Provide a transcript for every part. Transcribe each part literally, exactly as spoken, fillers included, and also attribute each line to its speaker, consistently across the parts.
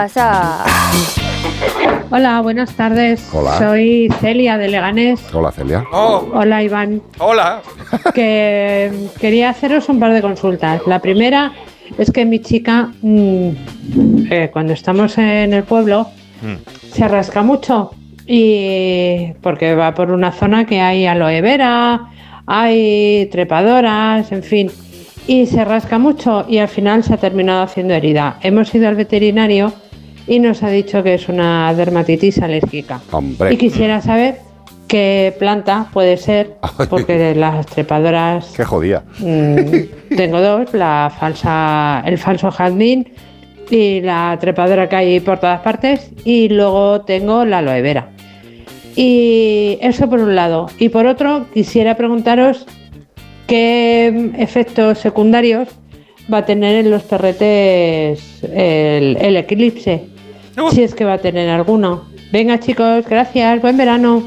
Speaker 1: Pasa.
Speaker 2: Hola, buenas tardes.
Speaker 3: Hola.
Speaker 2: Soy Celia de Leganés.
Speaker 3: Hola, Celia.
Speaker 4: Oh,
Speaker 2: Hola, Iván.
Speaker 4: hola.
Speaker 2: Que quería haceros un par de consultas. La primera es que mi chica, mmm, eh, cuando estamos en el pueblo, mm. se rasca mucho. Y porque va por una zona que hay aloe vera, hay trepadoras, en fin. Y se rasca mucho y al final se ha terminado haciendo herida. Hemos ido al veterinario y nos ha dicho que es una dermatitis alérgica.
Speaker 3: Hombre.
Speaker 2: Y quisiera saber qué planta puede ser, porque las trepadoras...
Speaker 3: Qué jodida.
Speaker 2: Mmm, tengo dos, la falsa, el falso jazmín y la trepadora que hay por todas partes, y luego tengo la aloe vera. Y eso por un lado. Y por otro, quisiera preguntaros qué efectos secundarios va a tener en los perretes el, el eclipse, uh. si es que va a tener alguno. Venga, chicos, gracias, buen verano.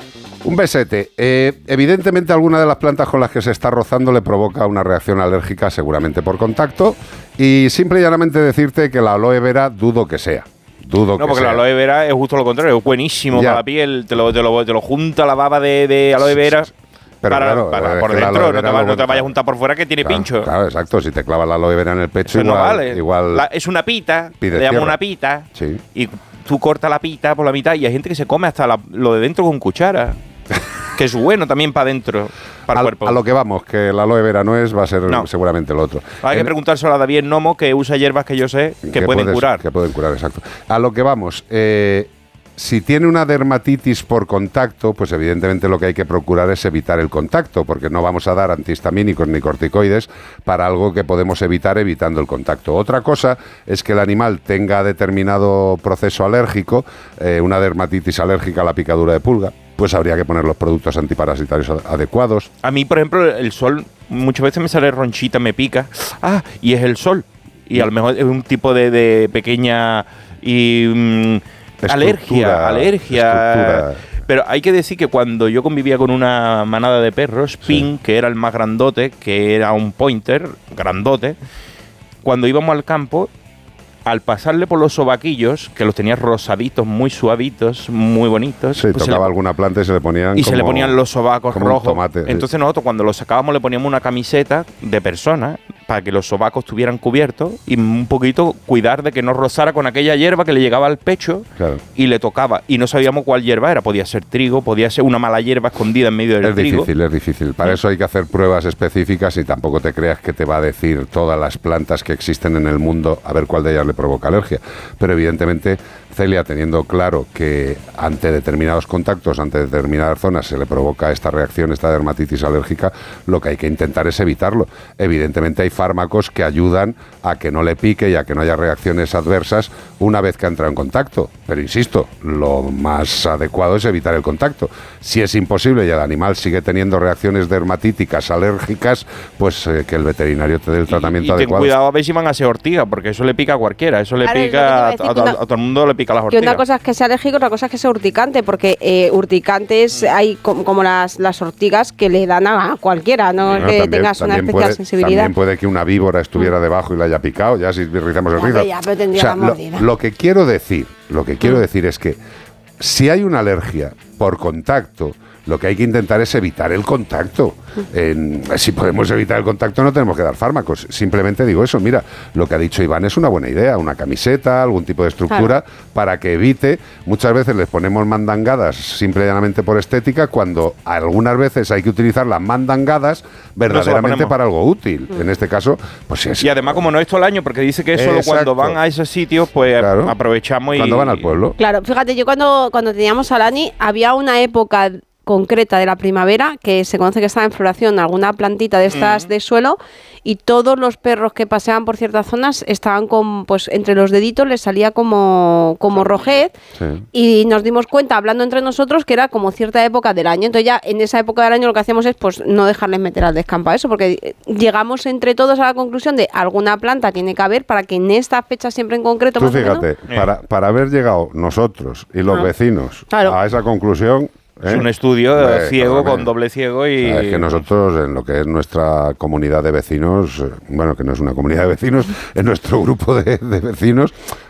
Speaker 3: Un besete. Eh, evidentemente, alguna de las plantas con las que se está rozando le provoca una reacción alérgica, seguramente por contacto. Y simple y llanamente decirte que la aloe vera dudo que sea. Dudo
Speaker 4: no,
Speaker 3: que
Speaker 4: porque
Speaker 3: sea.
Speaker 4: la aloe vera es justo lo contrario, es buenísimo ya. Para la piel, te lo, te lo, te lo junta la baba de, de aloe vera.
Speaker 3: Pero
Speaker 4: para,
Speaker 3: claro,
Speaker 4: para por dentro, no te, va, no te vayas a juntar por fuera que tiene
Speaker 3: claro,
Speaker 4: pincho.
Speaker 3: Claro, exacto. Si te clavas la aloe vera en el pecho,
Speaker 4: eso
Speaker 3: igual,
Speaker 4: no vale.
Speaker 3: igual
Speaker 4: la, es una pita, le llaman una pita,
Speaker 3: sí.
Speaker 4: Y tú cortas la pita por la mitad y hay gente que se come hasta la, lo de dentro con cuchara. Que es bueno también para adentro, para el cuerpo.
Speaker 3: A lo que vamos, que la aloe vera no es, va a ser no. seguramente el otro.
Speaker 4: Hay en, que preguntárselo a David Nomo, que usa hierbas que yo sé que, que pueden puedes, curar.
Speaker 3: Que pueden curar, exacto. A lo que vamos, eh, si tiene una dermatitis por contacto, pues evidentemente lo que hay que procurar es evitar el contacto, porque no vamos a dar antihistamínicos ni corticoides para algo que podemos evitar evitando el contacto. Otra cosa es que el animal tenga determinado proceso alérgico, eh, una dermatitis alérgica a la picadura de pulga, pues habría que poner los productos antiparasitarios adecuados.
Speaker 4: A mí, por ejemplo, el sol muchas veces me sale ronchita, me pica. Ah, y es el sol. Y a lo mejor es un tipo de, de pequeña y, um, alergia. Alergia. Estructura. Pero hay que decir que cuando yo convivía con una manada de perros, sí. Pin, que era el más grandote, que era un pointer grandote, cuando íbamos al campo, al pasarle por los sobaquillos, que los tenía rosaditos, muy suavitos, muy bonitos.
Speaker 3: Sí, pues tocaba le, alguna planta y se le ponían
Speaker 4: Y
Speaker 3: como,
Speaker 4: se le ponían los sobacos rojos.
Speaker 3: Tomate,
Speaker 4: Entonces
Speaker 3: sí.
Speaker 4: nosotros cuando los sacábamos le poníamos una camiseta de persona para que los sobacos estuvieran cubiertos y un poquito cuidar de que no rozara con aquella hierba que le llegaba al pecho, claro. Y le tocaba. Y no sabíamos cuál hierba era. Podía ser trigo, podía ser una mala hierba escondida en medio del
Speaker 3: es
Speaker 4: trigo.
Speaker 3: Es difícil, es difícil. Para ¿Sí? eso hay que hacer pruebas específicas y tampoco te creas que te va a decir todas las plantas que existen en el mundo a ver cuál de ellas le provoca alergia. Pero evidentemente, Celia, teniendo claro que ante determinados contactos, ante determinadas zonas se le provoca esta reacción, esta dermatitis alérgica, lo que hay que intentar es evitarlo. Evidentemente hay fármacos que ayudan a que no le pique y a que no haya reacciones adversas una vez que ha entrado en contacto. Pero insisto, lo más adecuado es evitar el contacto. Si es imposible y el animal sigue teniendo reacciones dermatíticas, alérgicas, pues eh, que el veterinario te dé el tratamiento
Speaker 4: y, y
Speaker 3: adecuado.
Speaker 4: Ten cuidado a ver si van a ser ortigas, porque eso le pica a cualquiera, eso le
Speaker 1: claro,
Speaker 4: pica a, a, a, a todo el mundo le pica las ortigas.
Speaker 1: Que una cosa es que sea alérgico, otra cosa es que sea urticante, porque eh, urticantes mm. hay como, como las, las ortigas que le dan a cualquiera, no
Speaker 3: bueno,
Speaker 1: que
Speaker 3: también,
Speaker 1: tengas una especial
Speaker 3: puede,
Speaker 1: sensibilidad.
Speaker 3: También puede que una víbora estuviera mm. debajo y la haya picado, ya si rizamos el rizo.
Speaker 1: Ya, pero tendría
Speaker 3: o sea,
Speaker 1: la mordida.
Speaker 3: Lo, lo que quiero decir, lo que quiero
Speaker 1: mm.
Speaker 3: decir es que si hay una alergia por contacto, lo que hay que intentar es evitar el contacto. En, si podemos evitar el contacto no tenemos que dar fármacos. Simplemente digo eso. Mira, lo que ha dicho Iván es una buena idea. Una camiseta, algún tipo de estructura, claro. Para que evite. Muchas veces les ponemos mandangadas simple y llanamente por estética, cuando algunas veces hay que utilizar las mandangadas verdaderamente no para algo útil. Mm. En este caso, pues sí es.
Speaker 4: Y además, como no es todo el año, porque dice que es solo cuando van a esos sitios, pues claro. aprovechamos y...
Speaker 3: Cuando van al pueblo.
Speaker 1: Claro, fíjate, yo cuando, cuando teníamos a Lani, había una época concreta de la primavera que se conoce que estaba en floración alguna plantita de estas mm. de suelo, y todos los perros que paseaban por ciertas zonas estaban con, pues entre los deditos les salía como, como rojez, sí. Y nos dimos cuenta hablando entre nosotros que era como cierta época del año. Entonces ya en esa época del año lo que hacemos es pues no dejarles meter al descampo a eso, porque llegamos entre todos a la conclusión de alguna planta tiene que haber para que en esta fecha siempre en concreto.
Speaker 3: Tú
Speaker 1: más
Speaker 3: fíjate,
Speaker 1: o menos,
Speaker 3: para, para haber llegado nosotros y los ah. vecinos claro. a esa conclusión. ¿Eh?
Speaker 4: Es un estudio
Speaker 3: eh,
Speaker 4: ciego, con doble ciego y...
Speaker 3: Es que nosotros, en lo que es nuestra comunidad de vecinos, bueno, que no es una comunidad de vecinos, en nuestro grupo de, de vecinos,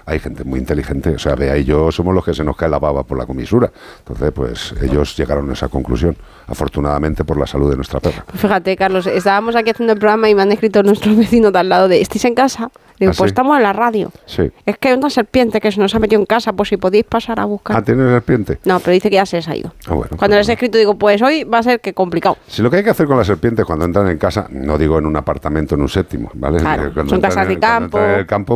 Speaker 3: hay gente muy inteligente. O sea, Bea y yo somos los que se nos cae la baba por la comisura. Entonces, pues ellos llegaron a esa conclusión, afortunadamente por la salud de nuestra perra.
Speaker 1: Fíjate, Carlos, estábamos aquí haciendo el programa y me han escrito nuestros vecinos de al lado de, ¿estáis en casa? Digo,
Speaker 3: ¿Ah,
Speaker 1: pues
Speaker 3: sí?
Speaker 1: estamos en la radio.
Speaker 3: Sí.
Speaker 1: Es que hay una serpiente que se nos ha metido en casa, pues si podéis pasar a buscar.
Speaker 3: ¿Ah, tiene serpiente?
Speaker 1: No, pero dice que ya se les ha ido.
Speaker 3: Ah, bueno,
Speaker 1: Cuando
Speaker 3: pues
Speaker 1: les he escrito digo, pues hoy va a ser que complicado.
Speaker 3: Si lo que hay que hacer con las serpientes cuando entran en casa, no digo en un apartamento, en un séptimo, ¿vale?
Speaker 1: Claro,
Speaker 3: Cuando
Speaker 1: son
Speaker 3: entran
Speaker 1: casas
Speaker 3: en
Speaker 1: de
Speaker 3: el- cuando
Speaker 1: campo.
Speaker 3: entran en el campo,